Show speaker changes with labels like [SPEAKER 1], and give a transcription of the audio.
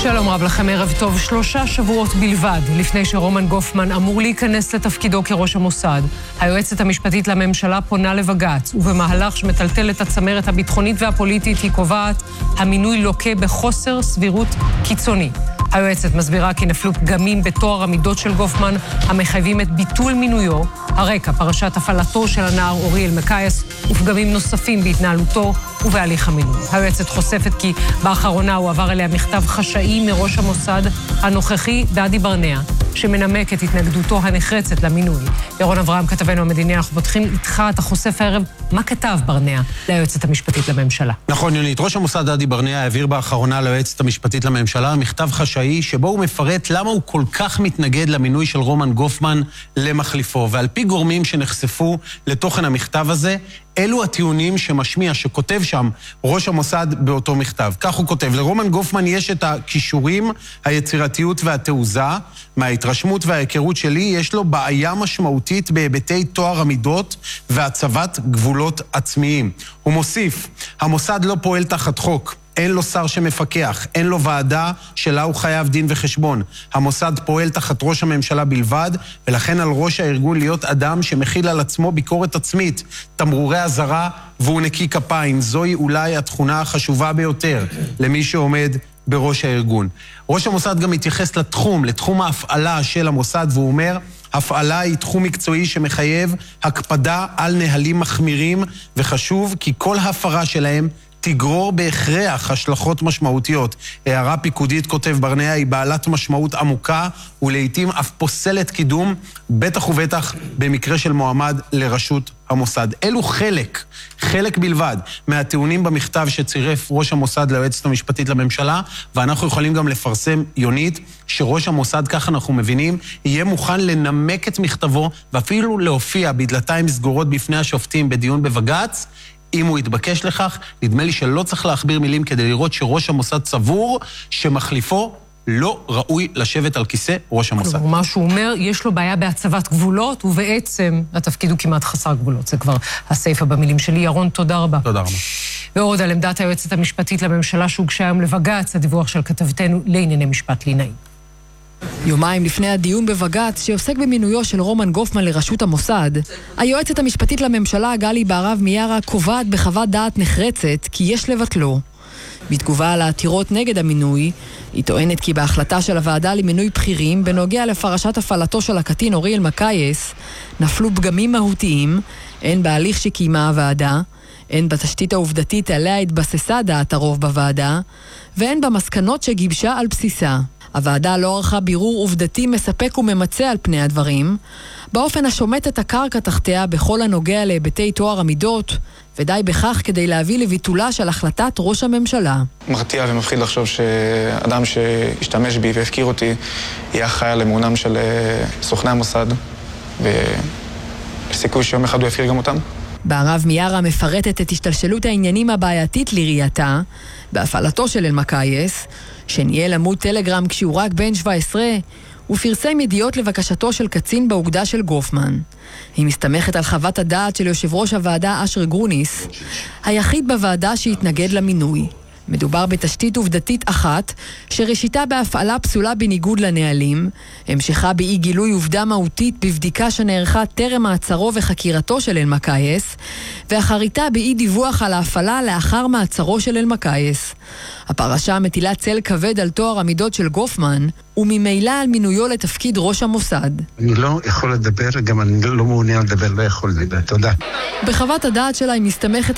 [SPEAKER 1] שלום רב לכם, ערב טוב. 3 שבועות בלבד לפני שרומן גופמן אמור להיכנס לתפקידו כראש המוסד, היועצת המשפטית לממשלה פונה לבג"ץ, ובמהלך שמטלטל את הצמרת הביטחונית והפוליטית היא קובעת, המינוי לוקה בחוסר סבירות קיצוני. היועצת מסבירה כי נפלו פגמים בתואר המידות של גופמן המחייבים את ביטול מינויו, הרקע פרשת הפעלתו של הנער אוריאל מקייס ופגמים נוספים בהתנהלותו ובהליך המינוי. היועצת חושפת כי באחרונה הוא עבר אליה מכתב חשאי מראש המוסד הנוכחי דדי ברנע, שמנמק את התנגדותו הנחרצת למינוי. ירון אברהם, כתבנו המדיני, אנחנו פותחים איתך, אתה חושף הערב, מה כתב ברנע ליועצת המשפטית לממשלה?
[SPEAKER 2] נכון, יונית, ראש המוסד דדי ברנע העביר באחרונה ליועצת המשפטית לממשלה מכתב חשאי שבו הוא מפרט למה הוא כל כך מתנגד למינוי של רומן גופמן למחליפו, ועל פי גורמים שנחשפו לתוכן המכתב הזה, אלו הטיעונים שמשמיע, שכותב שם ראש המוסד באותו מכתב. כך הוא כותב: לרומן גופמן יש את הכישורים, היצירתיות והתעוזה. מההתרשמות וההיכרות שלי יש לו בעיה משמעותית בהיבטי טוהר המידות והצבת גבולות עצמיים. הוא מוסיף: המוסד לא פועל תחת חוק. אין לו שר שמפקח, אין לו ועדה שלה הוא חייב דין וחשבון. המוסד פועל תחת ראש הממשלה בלבד, ולכן על ראש הארגון להיות אדם שמכיל על עצמו ביקורת עצמית, תמרורי הזרה, והוא נקי כפיים. זוהי אולי התכונה החשובה ביותר למי שעומד בראש הארגון. ראש המוסד גם מתייחס לתחום ההפעלה של המוסד, והוא אומר: הפעלה היא תחום מקצועי שמחייב הקפדה על נהלים מחמירים, וחשוב כי כל הפרה שלהם תגרור בהכרח השלכות משמעותיות. הערה פיקודית, כותב ברנע, היא בעלת משמעות עמוקה ולעיתים אף פוסלת קידום, בטח ובטח במקרה של מועמד לראשות המוסד. אלו חלק בלבד מהטיעונים במכתב שצירף ראש המוסד ליועצת המשפטית לממשלה, ואנחנו יכולים גם לפרסם, יונית, שראש המוסד, כך אנחנו מבינים, יהיה מוכן לנמק את מכתבו ואפילו להופיע בדלתיים סגורות בפני השופטים בדיון בבג"ץ, אם הוא יתבקש לכך. נדמה לי שלא צריך להכביר מילים כדי לראות שראש המוסד סבור שמחליפו לא ראוי לשבת על כיסא ראש המוסד.
[SPEAKER 1] כלומר, מה שהוא אומר, יש לו בעיה בהצבת גבולות, ובעצם התפקיד הוא כמעט חסר גבולות. זה כבר הסעיפה במילים שלי. ירון, תודה רבה.
[SPEAKER 2] תודה רבה.
[SPEAKER 1] ועוד על עמדת היועצת המשפטית לממשלה שהוגשה היום לבג"ץ, הדיווח של כתבתנו לענייני משפט לינאי.
[SPEAKER 3] יומיים לפני הדיון בבג"ץ שעוסק במינויו של רומן גופמן לראשות המוסד, היועצת המשפטית לממשלה גלי בהרב מיארה קובעת בחוות דעת נחרצת כי יש לבטלו. בתגובה על העתירות נגד המינוי, היא טוענת כי בהחלטה של הוועדה למינוי בכירים בנוגע לפרשת הפעלתו של הקטין אוריאל מקייס נפלו פגמים מהותיים, הן בהליך שקיימה הוועדה, הן בתשתית העובדתית עליה התבססה דעת הרוב בוועדה, והן במסקנות שגיבשה על בסיסה. הוועדה לא ערכה בירור עובדתי מספק וממצא על פני הדברים, באופן השומט את הקרקע תחתיה בכל הנוגע להיבטי טוהר המידות, ודי בכך כדי להביא לביטולה של החלטת ראש הממשלה.
[SPEAKER 4] מרתיע ומפחיד לחשוב שאדם שהשתמש בי והפקיר אותי יהיה אחראי למעונם של סוכני המוסד, וסיכוי שיום אחד הוא יפקיר גם אותם.
[SPEAKER 3] בהרב מיארה מפרטת את השתלשלות העניינים הבעייתית לראייתה, בהפעלתו של אלמקייס, שניהל עמוד טלגרם כשהוא רק בן 17, ופרסם ידיעות לבקשתו של קצין באוגדה של גופמן. היא מסתמכת על חוות הדעת של יושב ראש הוועדה אשר גרוניס, היחיד בוועדה שהתנגד למינוי. מדובר בתשתית עובדתית אחת, שראשיתה בהפעלה פסולה בניגוד לנהלים, המשכה באי גילוי עובדה מהותית בבדיקה שנערכה טרם מעצרו וחקירתו של אלמקייס, ואחריתה באי דיווח על ההפעלה לאחר מעצרו של אלמקייס. הפרשה מטילה צל כבד על טוהר המידות של גופמן, וממילא על מינויו לתפקיד ראש המוסד.
[SPEAKER 5] אני לא יכול לדבר, גם אני לא מעוניין לדבר, לא יכול לדבר. תודה.
[SPEAKER 3] בחוות הדעת שלה היא מסתמכת